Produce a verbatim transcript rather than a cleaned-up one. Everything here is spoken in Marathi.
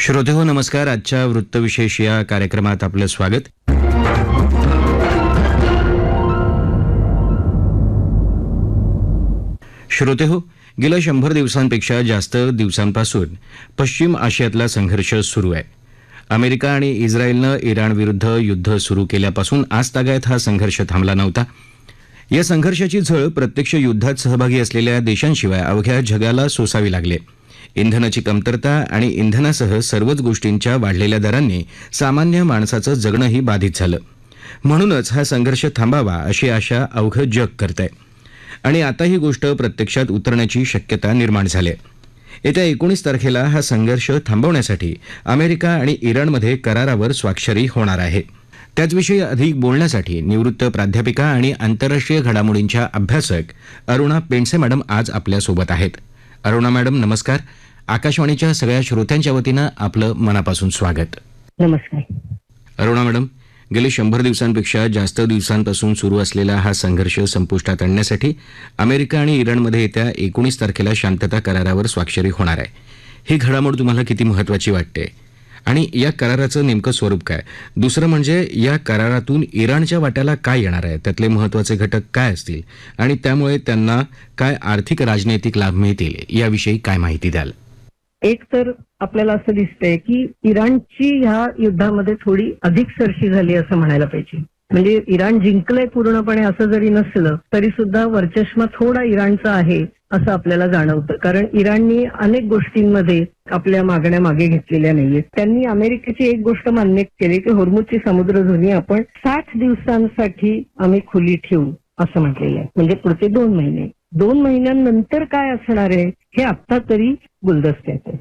श्रोतेहो नमस्कार. आजच्या वृत्तविशेष या कार्यक्रमात आपलं स्वागत. श्रोतेहो, गेल्या शंभर दिवसांपेक्षा जास्त दिवसांपासून पश्चिम आशियातला संघर्ष सुरू आहे. अमेरिका आणि इस्रायलनं इराणविरुद्ध युद्ध सुरू केल्यापासून आजतागायत हा संघर्ष थांबला नव्हता. या संघर्षाची झळ प्रत्यक्ष युद्धात सहभागी असलेल्या देशांशिवाय अवघ्या जगाला सोसावी लागली. इंधनाची कमतरता आणि इंधनासह सर्वच गोष्टींच्या वाढलेल्या दरांनी सामान्य माणसाचं जगणंही बाधित झालं. म्हणूनच हा संघर्ष थांबावा अशी आशा अवघं जग करतंय आणि आता ही गोष्ट प्रत्यक्षात उतरण्याची शक्यता निर्माण झाली आहे. येत्या एकोणीस तारखेला हा संघर्ष थांबवण्यासाठी अमेरिका आणि इराणमध्ये करारावर स्वाक्षरी होणार आहे. त्याचविषयी अधिक बोलण्यासाठी निवृत्त प्राध्यापिका आणि आंतरराष्ट्रीय घडामोडींच्या अभ्यासक अरुणा पेंडसे मॅडम आज आपल्यासोबत आहेत. अरुणा मॅडम नमस्कार. आकाशवाणीच्या सगळ्या श्रोत्यांच्या वतीनं आपलं मनापासून स्वागत. नमस्कार. अरुणा मॅडम, गेले शंभर दिवसांपेक्षा जास्त दिवसांपासून सुरू असलेला हा संघर्ष संपुष्टात आणण्यासाठी अमेरिका आणि इराणमध्ये येत्या एकोणीस तारखेला शांतता करारावर स्वाक्षरी होणार आहे. ही घडामोड तुम्हाला किती महत्त्वाची वाटते आणि या कराराचं नेमकं स्वरूप काय? दुसरं म्हणजे या करारातून इराणच्या वाट्याला काय येणार आहे, त्यातले महत्त्वाचे घटक काय असतील आणि त्यामुळे त्यांना काय आर्थिक राजनैतिक लाभ मिळतील याविषयी काय माहिती द्याल? एक तर आपल्याला असं दिसतंय की इराणची ह्या युद्धामध्ये थोडी अधिक सरशी झाली असं म्हणायला पाहिजे. म्हणजे इराण जिंकलंय पूर्णपणे असं जरी नसलं तरी सुद्धा वर्चस्व थोडा इराणचा आहे असं आपल्याला जाणवतं. कारण इराणनी अनेक गोष्टींमध्ये आपल्या मागण्या मागे घेतलेल्या नाहीयेत. त्यांनी अमेरिकेची एक गोष्ट मान्य केली की होर्मुझची समुद्रधुनी आपण साठ दिवसांसाठी आम्ही खुली ठेवू असं म्हटलेलं आहे. म्हणजे पुढचे दोन महिने दोन महिन्यांनंतर काय असणार आहे हे आत्ता तरी गुलदस्त्यात आहे.